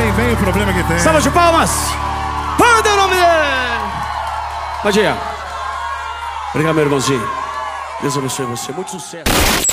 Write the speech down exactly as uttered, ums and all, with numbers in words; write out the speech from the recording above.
Sei bem o problema que tem. Salva de palmas. Manda o nome dele. Padinha. Obrigado, meu irmãozinho. Deus abençoe você. Muito sucesso.